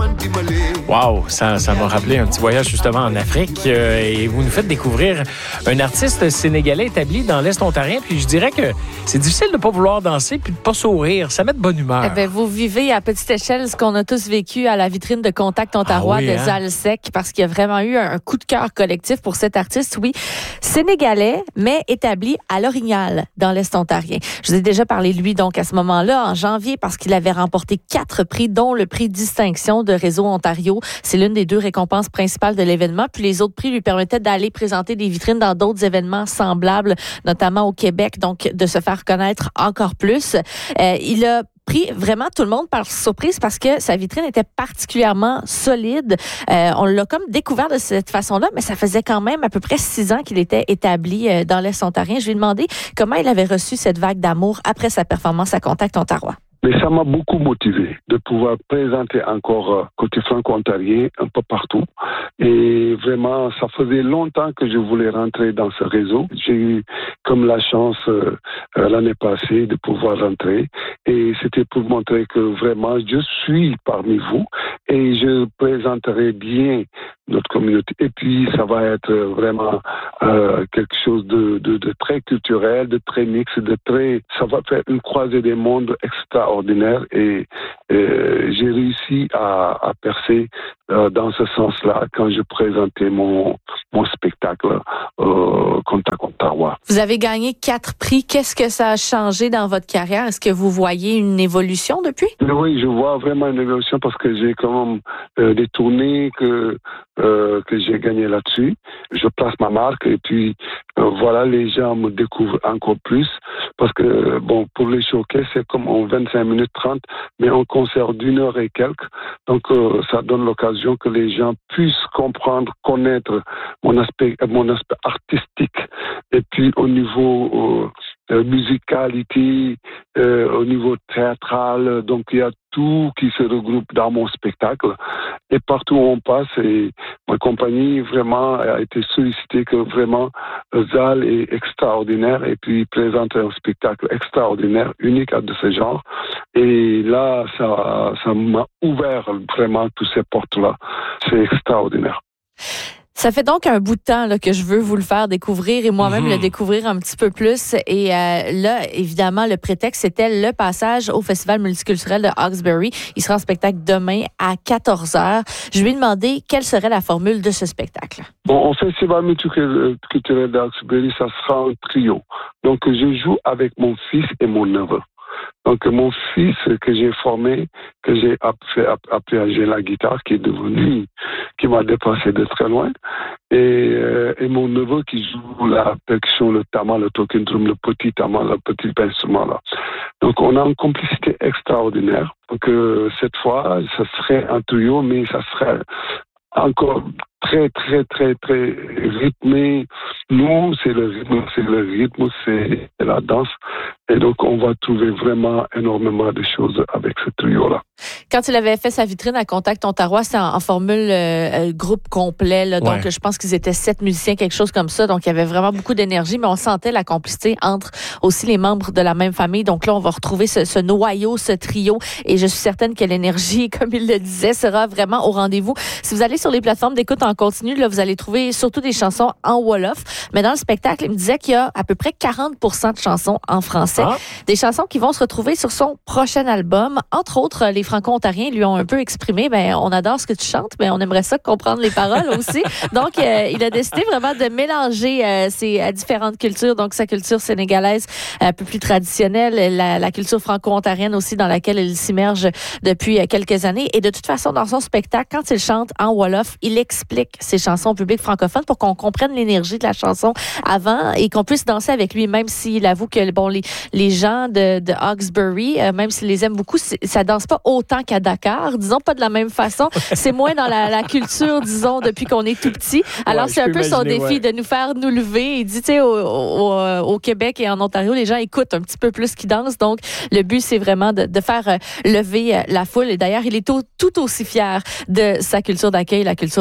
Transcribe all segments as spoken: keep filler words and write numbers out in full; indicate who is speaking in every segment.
Speaker 1: Wow, ça, ça m'a rappelé un petit voyage justement en Afrique. Euh, et vous nous faites découvrir un artiste sénégalais établi dans l'Est ontarien. Puis je dirais que c'est difficile de ne pas vouloir danser puis de ne pas sourire. Ça met de bonne humeur.
Speaker 2: Eh bien, vous vivez à petite échelle ce qu'on a tous vécu à la vitrine de Contact Ontario ah oui, de hein? Zalsec, parce qu'il y a vraiment eu un, un coup de cœur collectif pour cet artiste, oui, sénégalais, mais établi à l'Orignal, dans l'Est ontarien. Je vous ai déjà parlé de lui, donc, à ce moment-là, en janvier, parce qu'il avait remporté quatre prix, dont le prix Distinction de Réseau Ontario. C'est l'une des deux récompenses principales de l'événement. Puis les autres prix lui permettaient d'aller présenter des vitrines dans d'autres événements semblables, notamment au Québec, donc de se faire connaître encore plus. Euh, il a pris vraiment tout le monde par surprise parce que sa vitrine était particulièrement solide. Euh, on l'a comme découvert de cette façon-là, mais ça faisait quand même à peu près six ans qu'il était établi euh, dans l'Est ontarien. Je lui ai demandé comment il avait reçu cette vague d'amour après sa performance à Contact Ontario.
Speaker 3: Mais ça m'a beaucoup motivé de pouvoir présenter encore euh, côté franco-ontarien un peu partout. Et vraiment, ça faisait longtemps que je voulais rentrer dans ce réseau. J'ai eu comme la chance euh, euh, l'année passée de pouvoir rentrer. Et c'était pour montrer que vraiment, je suis parmi vous et je présenterai bien notre communauté. Et puis, ça va être vraiment euh, quelque chose de, de, de très culturel, de très mix, de très... Ça va faire une croisée des mondes extraordinaire. Et euh, j'ai réussi à, à percer euh, dans ce sens-là quand je présentais mon, mon spectacle euh, Contact Ontario.
Speaker 2: Vous avez gagné quatre prix. Qu'est-ce que ça a changé dans votre carrière? Est-ce que vous voyez une évolution depuis?
Speaker 3: Oui, je vois vraiment une évolution parce que j'ai quand même euh, des tournées que Euh, que j'ai gagné là-dessus. Je place ma marque et puis euh, voilà, les gens me découvrent encore plus parce que, bon, pour les showcases, c'est comme en vingt-cinq minutes trente, mais en concert d'une heure et quelques. Donc, euh, ça donne l'occasion que les gens puissent comprendre, connaître mon aspect, mon aspect artistique. Et puis, au niveau euh, euh, musicalité, euh, au niveau théâtral, donc il y a tout qui se regroupe dans mon spectacle. Et partout où on passe, et ma compagnie vraiment a été sollicitée que vraiment Zal est extraordinaire et puis présente un spectacle extraordinaire, unique de ce genre. Et là, ça, ça m'a ouvert vraiment toutes ces portes-là. C'est extraordinaire.
Speaker 2: Ça fait donc un bout de temps là, que je veux vous le faire découvrir et moi-même mmh. le découvrir un petit peu plus. Et euh, là, évidemment, le prétexte, c'était le passage au Festival multiculturel de Hawkesbury. Il sera en spectacle demain à quatorze heures. Je lui ai demandé quelle serait la formule de ce spectacle.
Speaker 3: Bon, au Festival multiculturel de Hawkesbury, ça sera un trio. Donc, je joue avec mon fils et mon neveu. Donc, mon fils que j'ai formé, que j'ai appris, appris à jouer la guitare, qui est devenu, qui m'a dépassé de très loin. Et, euh, et mon neveu qui joue la percussion, le tama, le talking drum, le petit tama, le petit instrument là. Donc, on a une complicité extraordinaire. Donc, euh, cette fois, ça serait un trio, mais ça serait encore très, très, très, très rythmé. Nous, c'est le rythme, c'est le rythme, c'est la danse. Et donc, on va trouver vraiment énormément de choses avec ce trio-là.
Speaker 2: Quand il avait fait sa vitrine à Contact Ontario, c'est en, en formule euh, groupe complet. Là, donc, ouais. Je pense qu'ils étaient sept musiciens, quelque chose comme ça. Donc, il y avait vraiment beaucoup d'énergie, mais on sentait la complicité entre aussi les membres de la même famille. Donc là, on va retrouver ce, ce noyau, ce trio. Et je suis certaine que l'énergie, comme il le disait, sera vraiment au rendez-vous. Si vous allez sur les plateformes d'écoute en continu, là, vous allez trouver surtout des chansons en Wolof. Mais dans le spectacle, il me disait qu'il y a à peu près quarante pour cent de chansons en français. Ah. Des chansons qui vont se retrouver sur son prochain album. Entre autres, les Franco-Ontariens lui ont un peu exprimé, ben, on adore ce que tu chantes, mais on aimerait ça comprendre les paroles aussi. Donc, euh, il a décidé vraiment de mélanger euh, ces euh, différentes cultures. Donc, sa culture sénégalaise un peu plus traditionnelle, la, la culture franco-ontarienne aussi dans laquelle il s'immerge depuis euh, quelques années. Et de toute façon, dans son spectacle, quand il chante en Wolof, il explique ses chansons au public francophone pour qu'on comprenne l'énergie de la chanson avant et qu'on puisse danser avec lui, même s'il avoue que bon, les, les gens de, de Hawkesbury, euh, même s'ils les aiment beaucoup, ça danse pas autant qu'à Dakar, disons pas de la la même façon. C'est moins dans la, la culture, disons, depuis qu'on est tout petit. Alors, ouais, c'est un peu son défi ouais. de nous faire nous lever. Il dit, tu sais, au, au, au Québec et en Ontario, les gens écoutent un petit peu plus qu'ils dansent. Donc, le but, c'est vraiment de, de faire lever la foule. Et d'ailleurs, il est tout, tout aussi fier de sa culture d'accueil, la culture franco-ontarienne.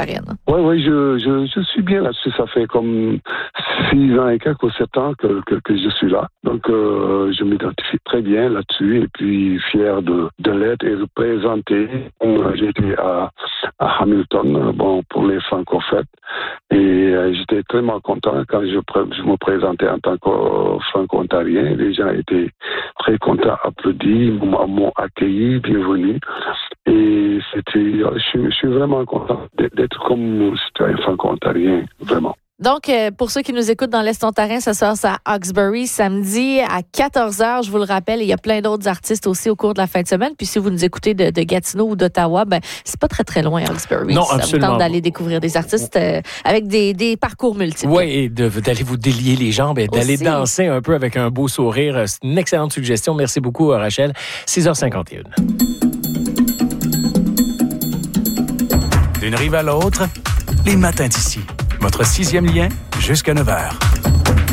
Speaker 2: ontarienne.
Speaker 3: Oui, oui, je, je, je suis bien là-dessus. Ça fait comme six ans et quelques ou sept ans que, que, que je suis là. Donc, euh, je m'identifie très bien là-dessus et puis fier de, de l'être et de présenter. J'étais à, à Hamilton, bon, pour les francophones. Et euh, j'étais tellement content quand je, je me présentais en tant que franco-ontarien. Les gens étaient très contents, applaudis, m'ont accueilli, bienvenue. Et c'était, je suis, je suis vraiment content d'être comme citoyen franco-ontarien, vraiment.
Speaker 2: Donc, euh, pour ceux qui nous écoutent dans l'Est ontarien, ça sort à Hawkesbury samedi à quatorze heures, je vous le rappelle. Il y a plein d'autres artistes aussi au cours de la fin de semaine. Puis si vous nous écoutez de, de Gatineau ou d'Ottawa, ben c'est pas très, très loin, Hawkesbury.
Speaker 1: Non,
Speaker 2: ça
Speaker 1: absolument.
Speaker 2: vous tente d'aller découvrir des artistes euh, avec des, des parcours multiples.
Speaker 1: Oui, et de, d'aller vous délier les jambes et d'aller aussi danser un peu avec un beau sourire. C'est une excellente suggestion. Merci beaucoup, Rachel. six heures cinquante et un.
Speaker 4: D'une rive à l'autre, les matins d'ici. Votre sixième lien jusqu'à neuf heures.